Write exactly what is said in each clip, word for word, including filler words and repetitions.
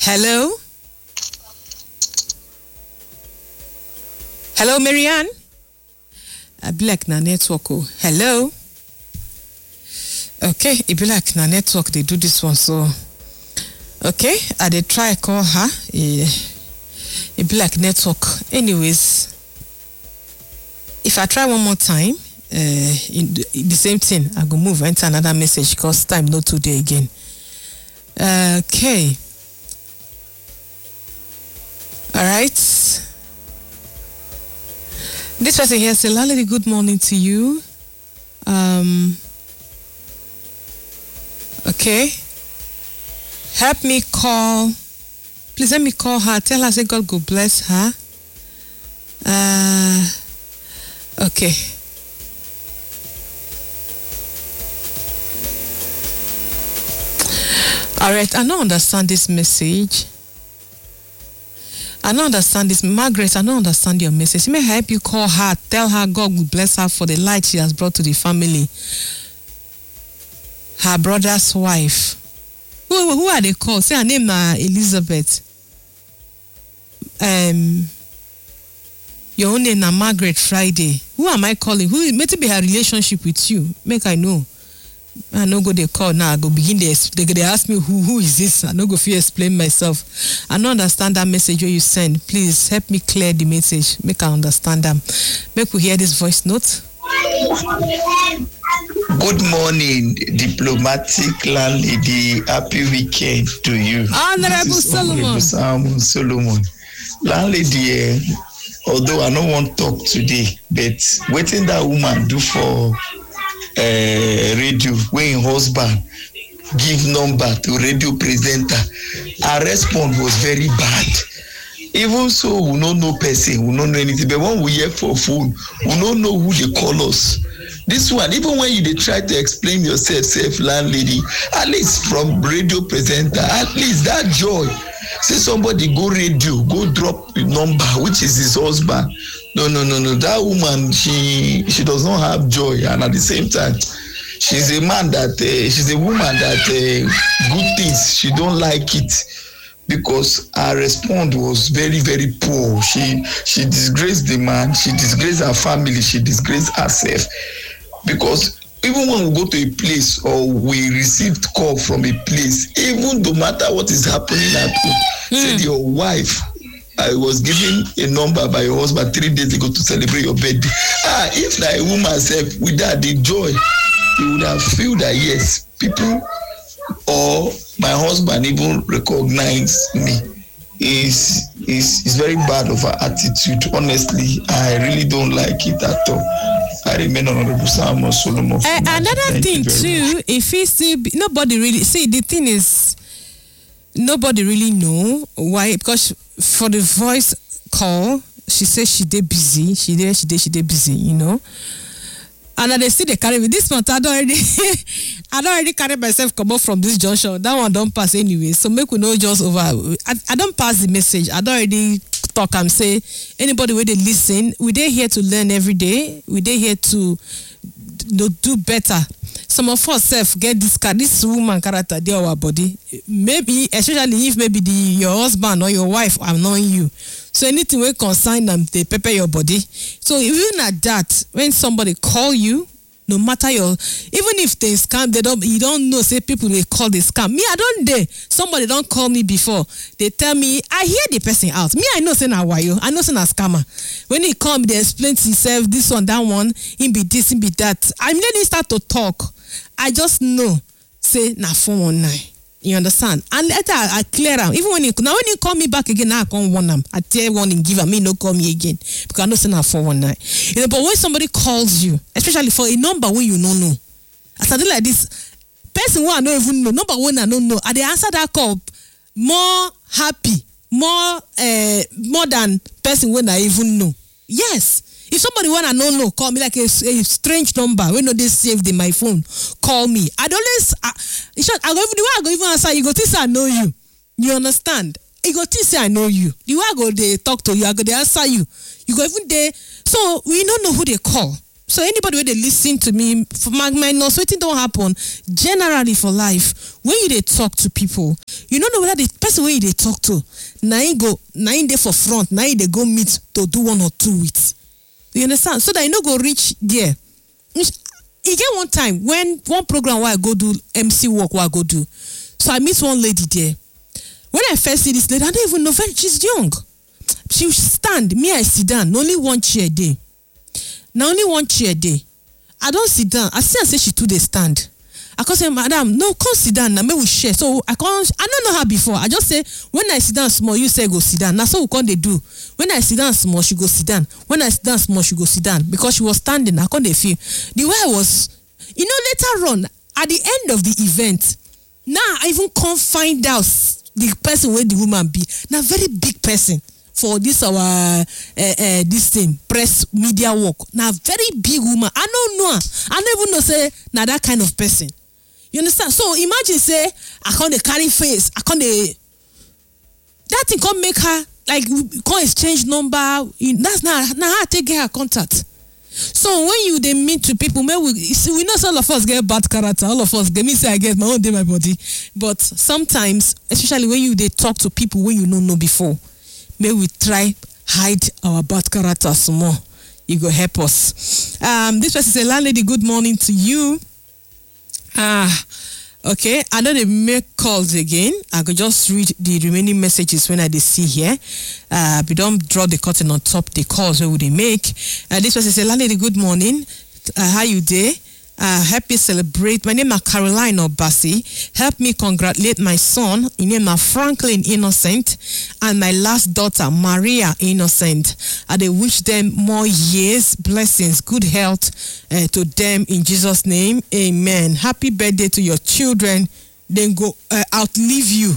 Hello? Hello, Marianne? I be like na network. Oh. Hello? Okay, it be like na network. They do this one, so okay. I did try call her. It, it be like network. Anyways, if I try one more time, uh, in the, in the same thing, I go move enter another message because time not today again. Uh, okay. All right. This person here says, Laledi, good morning to you. Um. Okay. Help me call. Please let me call her. Tell her, say God go bless her. Uh. Okay. All right. I don't understand this message. I don't understand this. Margaret, I don't understand your message. May I help you call her? Tell her God will bless her for the light she has brought to the family. Her brother's wife. Who, who are they called? Say her name now, Elizabeth. Um, your own name now, Margaret Friday. Who am I calling? Who may be her relationship with you? Make I know. I no go they call now. I go begin they they, they ask me who who is this? I no go feel explain myself. I don't understand that message you send. Please help me clear the message. Make I understand them. Make we hear this voice note. Good morning, diplomatic landlady. Happy weekend to you. Honorable Solomon. Solomon. Solomon. Landlady, although I don't want to talk today, but waiting that woman do for uh, radio, when husband give number to radio presenter, her response was very bad. Even so, we don't know person, we don't know anything. But when we hear for phone, we don't know who they call us. This one, even when you they try to explain yourself, self landlady, at least from radio presenter, at least that joy. Say somebody go radio, go drop the number, which is his husband. No, no, no, no. That woman, she she does not have joy, and at the same time, she's a man that uh, she's a woman that uh, good things she don't like it. Because her response was very, very poor. She she disgraced the man, she disgraced her family, she disgraced herself. Because even when we go to a place or we received call from a place, even no matter what is happening at home, mm. said your wife, I was given a number by your husband three days ago to celebrate your birthday. Ah, if that a woman said with that the joy, you would have feel that yes, people or my husband even recognize me. Is is is very bad of her attitude. Honestly, I really don't like it at all. I remain Honorable Samuel Solomon. Uh, another thing too, much. If he still be, nobody really see the thing is nobody really know why, because for the voice call she says she did busy, she did she did she did busy, you know. And they still they carry me. This month I don't already I don't already carry myself come up from this junction. That one don't pass anyway. So make we know just over. I, I don't pass the message. I don't already talk and say anybody where they listen. We they here to learn every day. We they here to do, do better. Some of us self get this car, this woman character there our body. Maybe especially if maybe the your husband or your wife are knowing you. So anything will concern them, they prepare your body. So even at that, when somebody call you, no matter your, even if they scam, they don't, you don't know, say people they call they scam. Me, I don't dare. Somebody don't call me before. They tell me, I hear the person out. Me, I know say na wayo. I know say na scammer. When he come, they explain to himself, this one, that one, him be this, him be that. I'm letting start to talk. I just know, say na four one nine. You understand? And later I, I clear him. Even when he now when he call me back again, now I can't warn him. I tell one and give him, me no call me again. Because I know say na four one nine. You know, but when somebody calls you, especially for a number when you don't know, I started like this, person who I don't even know, number one I don't know, and they answer that call more happy, more uh, more than person when I even know. Yes. If somebody wanna know, no, call me like a, a strange number. When no they saved in my phone, call me. I don't always. Uh, in short, I go even the way I go even answer. You go think say I know you. You understand? You go think say I know you. The way I go they talk to you, I go they answer you. You go even there. So we don't know who they call. So anybody where they listen to me, for my minus waiting don't happen. Generally for life, when you they talk to people, you don't know whether the person where you they talk to, nine go nine day for front, nine they go meet to do one or two with. You understand? So that you no go reach there. You get one time when one program where I go do M C work where I go do. So I meet one lady there. When I first see this lady, I don't even know very she's young. She stand, me I sit down, only one chair day. Now only one chair day. I don't sit down. I see her say she too they stand. I can say, madam, no, come sit down. Now me we share. So I can't. I don't know her before. I just say when I sit down small, you say go sit down. That's what we can't they do. When I sit down small, she go sit down. When I sit down small, she go sit down because she was standing. I can't they feel the way I was. You know, later on at the end of the event, now I even can't find out the person where the woman be. Now very big person. For this our uh, uh, this thing press media work now very big woman. I don't know. I don't even know say now that kind of person. You understand? So imagine say I can't carry face. I can't that thing can't make her like can't exchange number. That's not now how I take her contact. So when you they meet to people, maybe we see, we know all of us get bad character. All of us get me say I get my own day my body. But sometimes, especially when you they talk to people when you don't know before. May we try hide our bad character some more. You go help us. Um, this person say, landlady, good morning to you. Ah, okay. I know they make calls again. I could just read the remaining messages when I they see here. Uh, we don't draw the curtain on top the calls where would they make. Uh, this person say, landlady, good morning. Uh, how you day? Uh, happy celebrate. My name is Caroline Obasi. Help me congratulate my son. His name is Franklin Innocent and my last daughter Maria Innocent. I they wish them more years, blessings, good health uh, to them in Jesus' name. Amen. Happy birthday to your children. Then go uh, outlive you.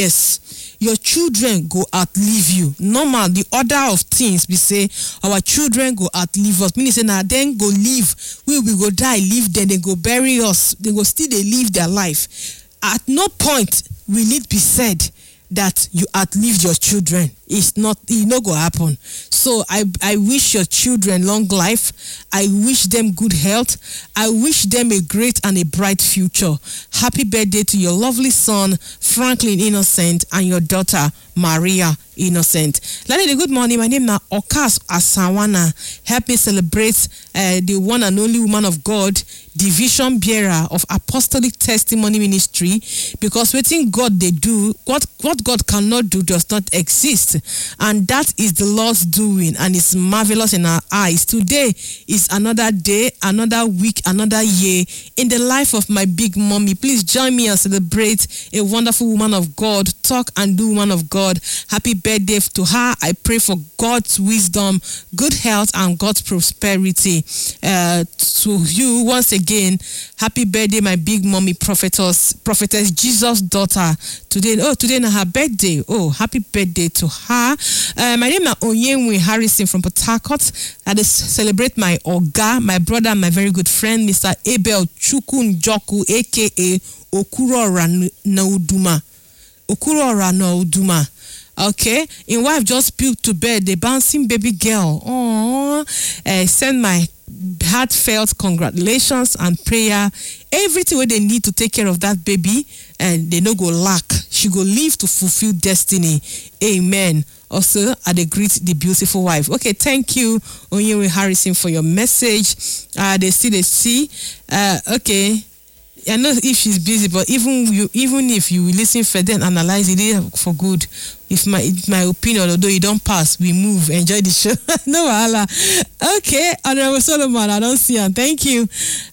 Yes, your children go outlive you. Normal, the order of things we say our children go outlive us. Meaning say now then go live, we will go die, live, then they go bury us. They go still they live their life. At no point will it be said that you outlived your children. It's not, it not go happen. So I I wish your children long life. I wish them good health. I wish them a great and a bright future. Happy birthday to your lovely son, Franklin Innocent, and your daughter, Maria Innocent. Lady, good morning. My name is Okas Asawana. Help me celebrate uh, the one and only woman of God, division bearer of Apostolic Testimony Ministry, because waiting God they do, what, what God cannot do does not exist. And that is the Lord's doing, and it's marvelous in our eyes. Today is another day, another week, another year in the life of my big mommy. Please join me and celebrate a wonderful woman of God. Talk and do woman of God. Happy birthday to her. I pray for God's wisdom, good health, and God's prosperity. Uh, to you once again, happy birthday, my big mommy, prophetess, prophetess Jesus' daughter. Today, oh, today is her birthday. Oh, happy birthday to her. Uh, my name is Onyenwe Harrison from Port Harcourt. I just celebrate my Oga, my brother, my very good friend, Mister Abel Chukunjoku, aka Okurora Nauduma. Okurora Nauduma. Okay, in wife just puked to bed, the bouncing baby girl. Oh, uh, send my heartfelt congratulations and prayer. Everything where they need to take care of that baby, and they no go lack. She go live to fulfill destiny. Amen. Also, I greet the beautiful wife. Okay, thank you, Onyewe Harrison, for your message. Uh, they see, they see. Uh, okay. I know if she's busy, but even you, even if you listen for then analyze it for good. If my if my opinion, although you don't pass, we move. Enjoy the show. No wahala. Okay, Honorable Solomon, I don't see her. Thank you.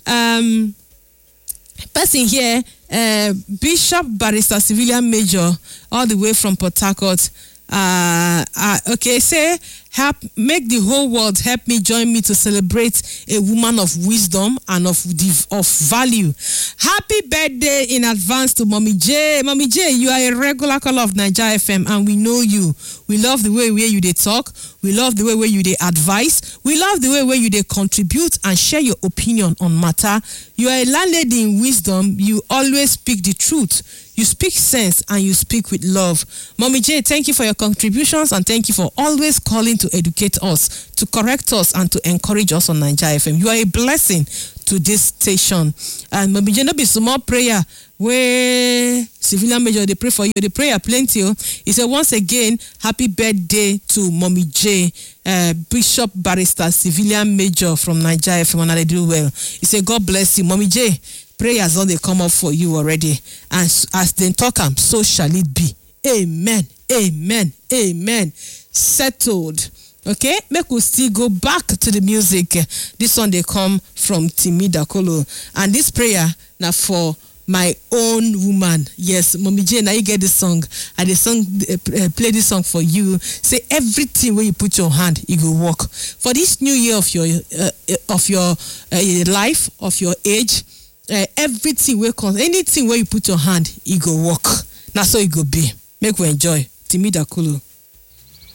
Um, person here, uh, Bishop Barrister Civilian Major, all the way from Port Harcourt. Uh, uh, okay, say help make the whole world help me join me to celebrate a woman of wisdom and of of value. Happy birthday in advance to Mommy J. Mommy J, you are a regular caller of Nigeria F M, and we know you. We love the way where you they talk. We love the way where you they advise. We love the way where you they contribute and share your opinion on matter. You are a landlady in wisdom. You always speak the truth. You speak sense and you speak with love. Mommy J, thank you for your contributions and thank you for always calling to educate us, to correct us, and to encourage us on Naija F M. You are a blessing to this station. And Mommy J, no be small prayer where civilian major they pray for you. The prayer plenty. He said once again, happy birthday to Mommy J, uh, Bishop Barrister Civilian Major from Naija F M, and they do well. He said God bless you, Mommy J. Prayers all they come up for you already, and as they talk them, so shall it be. Amen. Amen. Amen. Settled. Okay, make we still go back to the music. This one they come from Timi Dakolo, and this prayer now for my own woman. Yes, Mommy J, now you get the song. And the song uh, play this song for you. Say everything where you put your hand, it will work. For this new year of your uh, of your uh, life, of your age, uh, everything where comes, anything where you put your hand, it will work. Now so it go be. Make we enjoy. Timi Dakolo.